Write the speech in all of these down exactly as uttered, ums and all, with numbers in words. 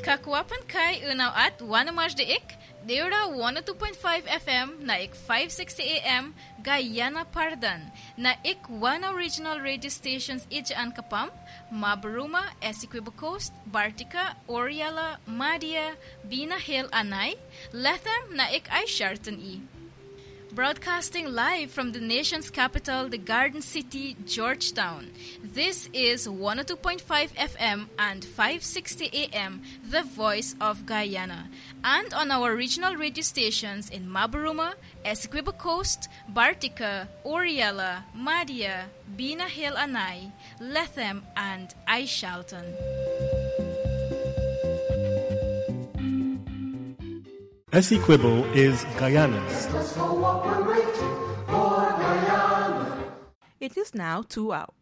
Kakwapan Kai unaw at Wanamaj de ik, Deura one oh two point five F M na ik five sixty A M Guyana Pardan na ik one original radio stations Ijaan Kapam, Mabaruma, Essequibo Coast, Bartica, Oriala, Madia, Bina Hill Anay, Lethem na ik ay Sharton E. Broadcasting live from the nation's capital, the Garden City, Georgetown. This is one oh two point five F M and five sixty A M, the voice of Guyana. And on our regional radio stations in Mabaruma, Essequibo Coast, Bartica, Oriala, Madia, Bina Hill Anay, Lethem, and Aishalton. Essequibo is Guyana's. It is now two out,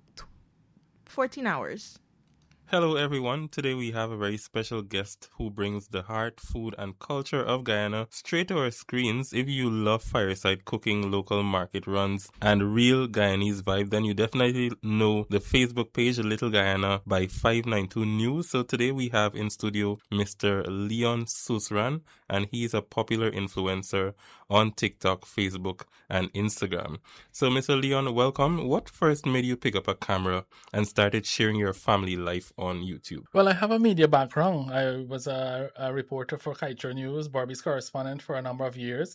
fourteen hours. Hello everyone, today we have a very special guest who brings the heart, food and culture of Guyana straight to our screens. If you love fireside cooking, local market runs and real Guyanese vibe, then you definitely know the Facebook page Little Guyana by five ninety-two News. So today we have in studio Mister Leon Susran, and he is a popular influencer on TikTok, Facebook and Instagram. So Mister Leon, welcome. What first made you pick up a camera and started sharing your family life on YouTube? Well, I have a media background. I was a, a reporter for Kaitra News, Barbie's correspondent for a number of years.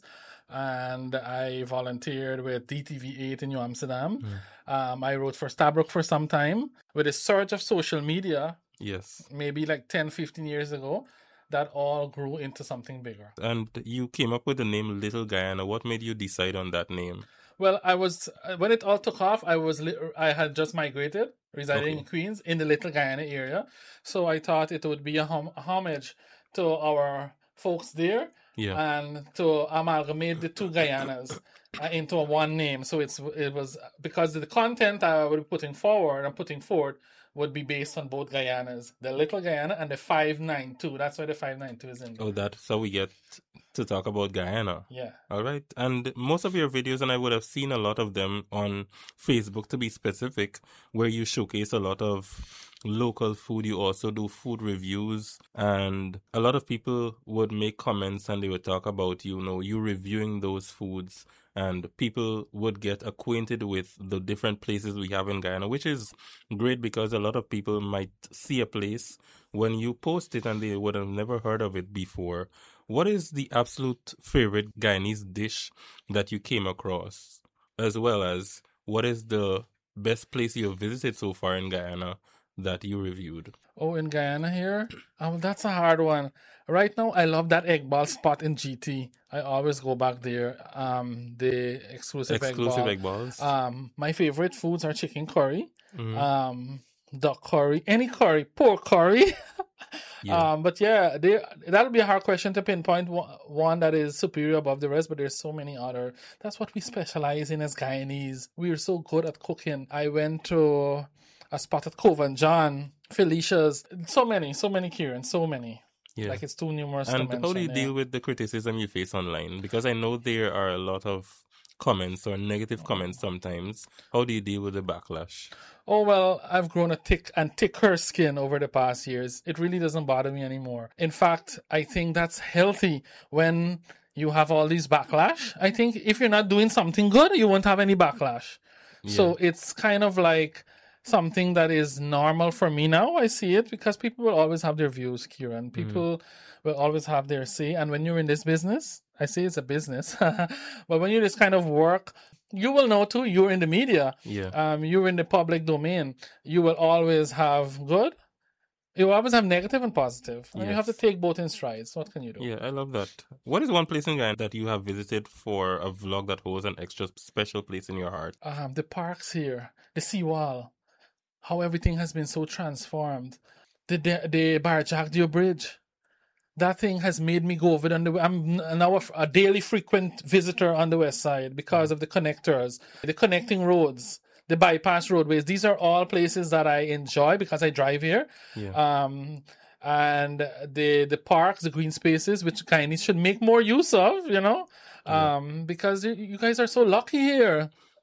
And I volunteered with D T V eight in New Amsterdam. Mm. Um, I wrote for Stabrook for some time. With a surge of social media, yes, maybe like ten, fifteen years ago, that all grew into something bigger. And you came up with the name Little Guyana. What made you decide on that name? Well, I was, when it all took off, I was, I had just migrated, residing okay. in Queens, in the Little Guyana area. So I thought it would be a, hom- a homage to our folks there, yeah. and to amalgamate the two Guyanas uh, into a one name. So it's it was, because the content I would be putting forward and putting forward would be based on both Guyanas, the Little Guyana and the five ninety-two. That's why the five ninety-two is in there. Oh, that's how we get to talk about Guyana. Yeah. All right. And most of your videos, and I would have seen a lot of them on Facebook to be specific, where you showcase a lot of local food. You also do food reviews, and a lot of people would make comments and they would talk about, you know, you reviewing those foods, and people would get acquainted with the different places we have in Guyana, which is great because a lot of people might see a place when you post it and they would have never heard of it before. What is the absolute favorite Guyanese dish that you came across? As well as, what is the best place you've visited so far in Guyana that you reviewed? Oh, in Guyana here? Oh, that's a hard one. Right now, I love that egg ball spot in G T. I always go back there. Um, the exclusive, exclusive egg, egg ball. balls. Um, my favorite foods are chicken curry, Mm-hmm. um, duck curry, any curry, pork curry. Yeah. Um, but yeah, they, that'll be a hard question to pinpoint one that is superior above the rest, but there's so many other. That's what we specialize in as Guyanese. We are so good at cooking. I went to a spot at Cove and John, Felicia's, so many, so many, Kieran, so many. Yeah. Like it's too numerous And to mention. how do you yeah. deal with the criticism you face online? Because I know there are a lot of comments or negative comments sometimes. How do you deal with the backlash? Oh, well, I've grown a thick and thicker skin over the past years. It really doesn't bother me anymore. In fact, I think that's healthy when you have all these backlash. I think if you're not doing something good, you won't have any backlash. Yeah. So it's kind of like something that is normal for me now. I see it because people will always have their views, Kieran. People mm-hmm. will always have their say. And when you're in this business, I say it's a business, but when you this kind of work, you will know too, you're in the media. Yeah. Um, you're in the public domain. You will always have good. You will always have negative and positive. And yes. you have to take both in strides. What can you do? Yeah, I love that. What is one place in Guyana that you have visited for a vlog that holds an extra special place in your heart? Um, the parks here, the seawall, how everything has been so transformed. The the, the Barjagdio Bridge. That thing has made me go over it. On the, I'm now a, a daily frequent visitor on the west side because of the connectors, the connecting roads, the bypass roadways. These are all places that I enjoy because I drive here. Yeah. Um, and the the parks, the green spaces, which Guyanese should make more use of, you know, um, yeah. because you, you guys are so lucky here.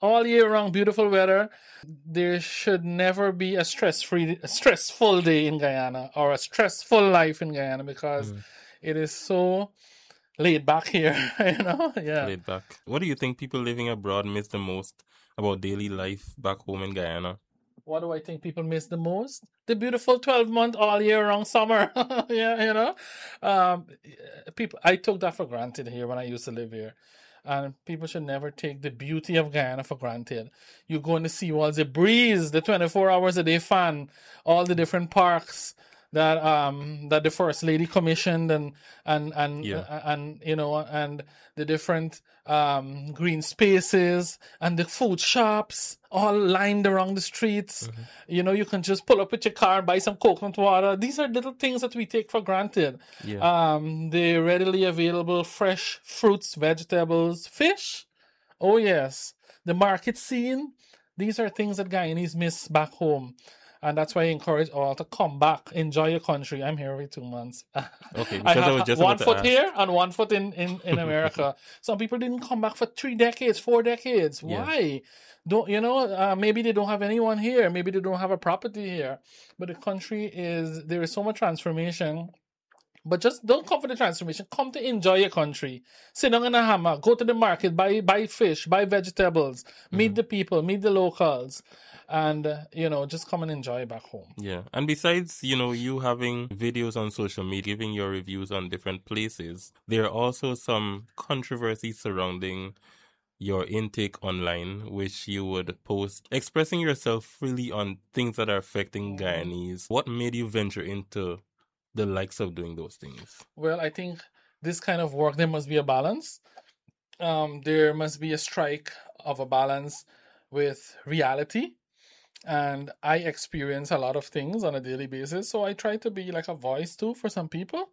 all year round, beautiful weather. There should never be a stress-free, a stressful day in Guyana or a stressful life in Guyana because mm. it is so laid back here, you know? Yeah. Laid back. What do you think people living abroad miss the most about daily life back home in Guyana? What do I think people miss the most? The beautiful twelve-month all-year-round summer. Yeah, you know? Um, people, I took that for granted here when I used to live here. And people should never take the beauty of Guyana for granted. You go in the seawalls, the breeze, the twenty-four hours a day fan, all the different parks that um that the First Lady commissioned, and and and yeah. and you know, and the different um green spaces and the food shops all lined around the streets. Mm-hmm. You know, you can just pull up with your car and buy some coconut water. These are little things that we take for granted. Yeah. Um, the readily available fresh fruits, vegetables, fish. Oh yes, the market scene. These are things that Guyanese miss back home. And that's why I encourage all to come back, enjoy your country. I'm here every two months. Okay, because I have I was just one about foot to ask. here and one foot in, in, in America. Some people didn't come back for three decades, four decades. Yeah. Why? Don't you know? Uh, maybe they don't have anyone here. Maybe they don't have a property here. But the country is there is so much transformation. But just don't come for the transformation. Come to enjoy your country. Sit down in a hammock. Go to the market. Buy buy fish. Buy vegetables. Mm-hmm. Meet the people. Meet the locals. And, uh, you know, just come and enjoy back home. Yeah. And besides, you know, you having videos on social media, giving your reviews on different places, there are also some controversies surrounding your intake online, which you would post, expressing yourself freely on things that are affecting Guyanese. What made you venture into the likes of doing those things? Well, I think this kind of work, there must be a balance. Um, there must be a strike of a balance with reality. And I experience a lot of things on a daily basis. So I try to be like a voice too for some people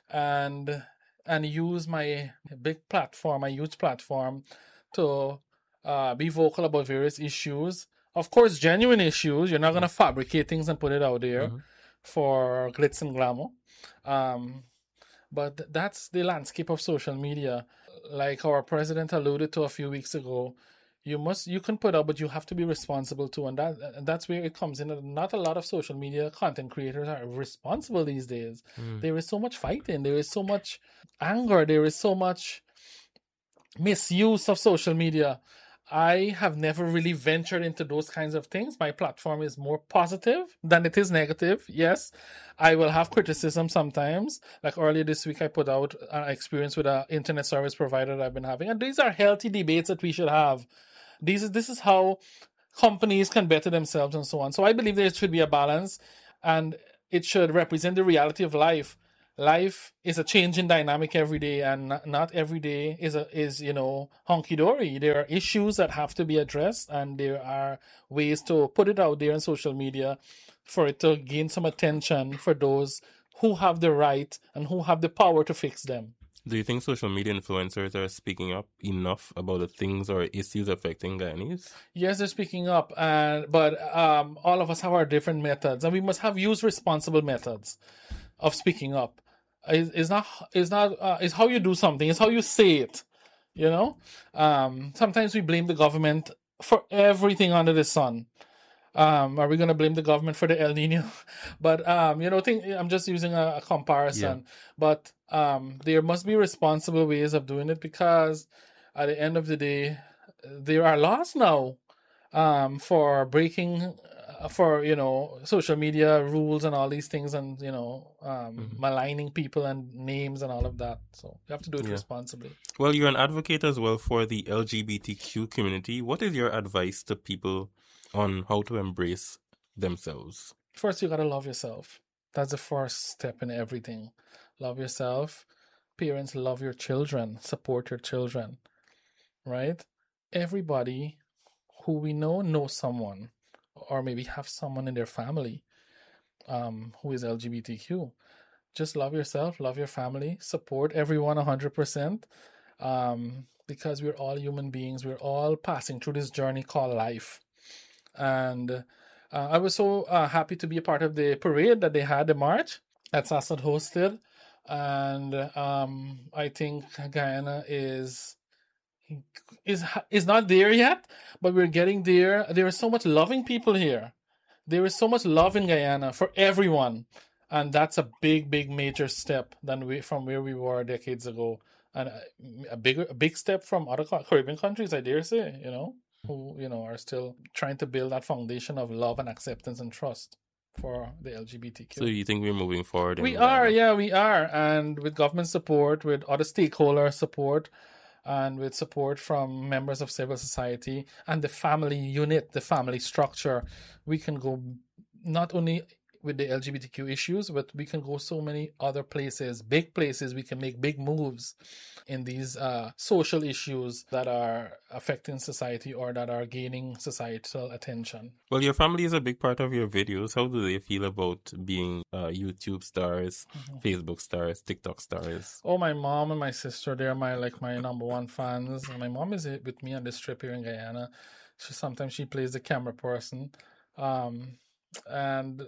and and use my big platform, my huge platform to uh, be vocal about various issues. Of course, genuine issues. You're not going to fabricate things and put it out there mm-hmm. for glitz and glamour. Um, but that's the landscape of social media. Like our president alluded to a few weeks ago, You must, you can put out, but you have to be responsible too, and that and that's where it comes in. Not a lot of social media content creators are responsible these days. Mm. There is so much fighting, there is so much anger, there is so much misuse of social media. I have never really ventured into those kinds of things. My platform is more positive than it is negative. Yes, I will have criticism sometimes. Like earlier this week, I put out an experience with an internet service provider that I've been having, and these are healthy debates that we should have. These is this is how companies can better themselves and so on. So I believe there should be a balance, and it should represent the reality of life. Life is a changing dynamic every day, and not, not every day is a, is you know honky dory. There are issues that have to be addressed, and there are ways to put it out there on social media for it to gain some attention for those who have the right and who have the power to fix them. Do you think social media influencers are speaking up enough about the things or issues affecting Guyanese? Yes, they're speaking up, and but um, all of us have our different methods, and we must have use responsible methods of speaking up. It's not, it's not, uh, it's how you do something. It's how you say it, you know? Um, sometimes we blame the government for everything under the sun. Um, are we going to blame the government for the El Nino? But, um, you know, think, I'm just using a, a comparison. Yeah. But um, there must be responsible ways of doing it, because at the end of the day, there are laws now um, for breaking... for, you know, social media rules and all these things, and, you know, um, mm-hmm. maligning people and names and all of that. So you have to do it yeah. responsibly. Well, you're an advocate as well for the L G B T Q community. What is your advice to people on how to embrace themselves? First, you got to love yourself. That's the first step in everything. Love yourself. Parents, love your children. Support your children. Right? Everybody who we know knows someone, or maybe have someone in their family um, who is L G B T Q. Just love yourself, love your family, support everyone one hundred percent, um, because we're all human beings. We're all passing through this journey called life. And uh, I was so uh, happy to be a part of the parade that they had, the march that S A S had hosted. And um, I think Guyana is is is not there yet, but we're getting there. There is so much loving people here. There is so much love in Guyana for everyone, and that's a big, big, major step than we from where we were decades ago, and a, a bigger, a big step from other Caribbean countries, I dare say. You know, who you know are still trying to build that foundation of love and acceptance and trust for the L G B T Q. So you think we're moving forward? in We Guyana? are, yeah, we are, and with government support, with other stakeholder support, and with support from members of civil society and the family unit, the family structure, we can go not only with the L G B T Q issues, but we can go so many other places, big places. We can make big moves in these uh, social issues that are affecting society or that are gaining societal attention. Well, your family is a big part of your videos. How do they feel about being uh, YouTube stars, mm-hmm. Facebook stars, TikTok stars? Oh, my mom and my sister, they're my like my number one fans. My mom is with me on this trip here in Guyana. She sometimes she plays the camera person, um, and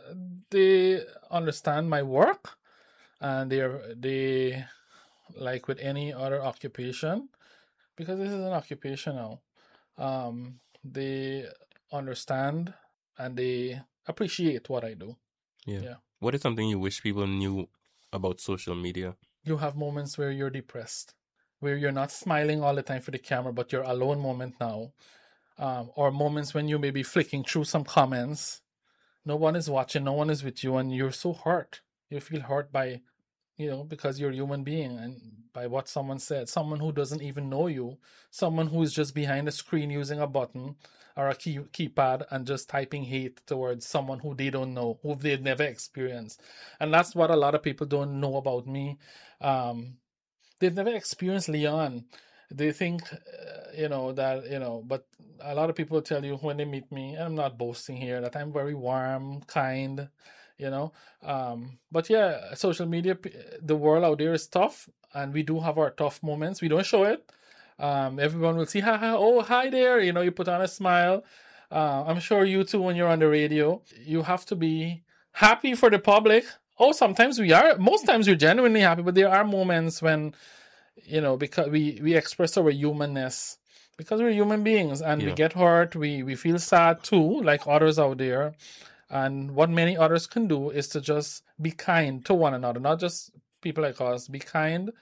they understand my work, and they're they like with any other occupation, because this is an occupation now. Um, they understand and they appreciate what I do. Yeah. Yeah. What is something you wish people knew about social media? You have moments where you're depressed, where you're not smiling all the time for the camera, but you're alone moment now. Um, or moments when you may be flicking through some comments. No one is watching, no one is with you, and you're so hurt. You feel hurt by, you know, because you're a human being and by what someone said. Someone who doesn't even know you. Someone who is just behind a screen using a button or a key keypad and just typing hate towards someone who they don't know, who they've never experienced. And that's what a lot of people don't know about me. Um, they've never experienced Leon. They think, uh, you know, that, you know, but a lot of people tell you when they meet me, and I'm not boasting here, that I'm very warm, kind, you know. Um, but yeah, social media, the world out there is tough, and we do have our tough moments. We don't show it. Um, everyone will see, ha, ha, oh, hi there. You know, you put on a smile. Uh, I'm sure you too, when you're on the radio, you have to be happy for the public. Oh, sometimes we are. Most times we're genuinely happy, but there are moments when, you know, because we, we express our humanness, because we're human beings, and yeah. we get hurt, we, we feel sad too, like others out there. And what many others can do is to just be kind to one another, not just people like us. Be kind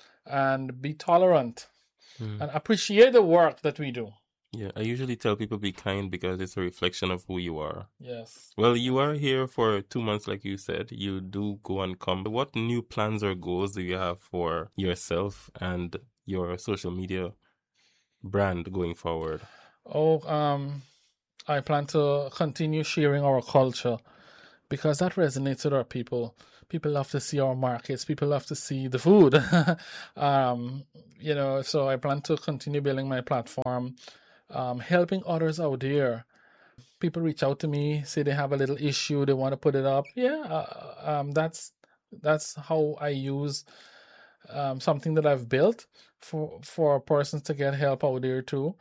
and be tolerant mm. and appreciate the work that we do. Yeah, I usually tell people be kind because it's a reflection of who you are. Yes. Well, you are here for two months, like you said. You do go and come. What new plans or goals do you have for yourself and your social media brand going forward? Oh, um, I plan to continue sharing our culture, because that resonates with our people. People love to see our markets. People love to see the food. um, you know, so I plan to continue building my platform. Um, helping others out there. People reach out to me, say they have a little issue, they want to put it up. Yeah, uh, um, that's that's how I use um, something that I've built for for persons to get help out there too.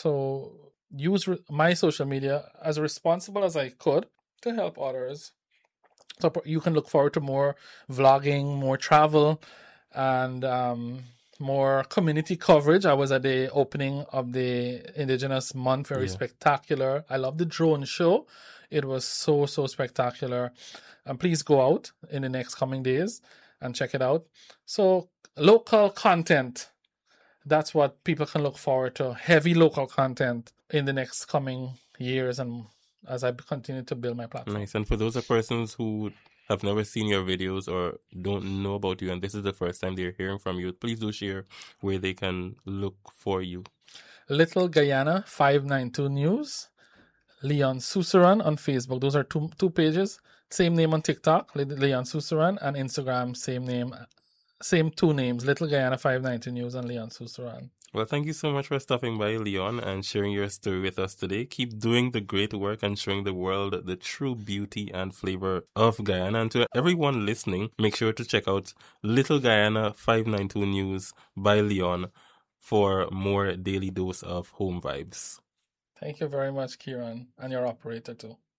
So use re- my social media as responsible as I could to help others. So you can look forward to more vlogging, more travel, and um, more community coverage. I was at the opening of the Indigenous Month, very yeah. spectacular. I love the drone show. It was so, so spectacular. And please go out in the next coming days and check it out. So local content, that's what people can look forward to. Heavy local content in the next coming years and as I continue to build my platform. Nice. And for those of persons who have never seen your videos or don't know about you, and this is the first time they're hearing from you, please do share where they can look for you. Little Guyana five ninety-two News, Leon Susaran on Facebook. Those are two two pages. Same name on TikTok, Leon Susaran, and Instagram, same name, same two names, Little Guyana five ninety News and Leon Susaran. Well, thank you so much for stopping by, Leon, and sharing your story with us today. Keep doing the great work and showing the world the true beauty and flavor of Guyana. And to everyone listening, make sure to check out Little Guyana five ninety-two News by Leon for more daily dose of home vibes. Thank you very much, Kieran, and your operator too.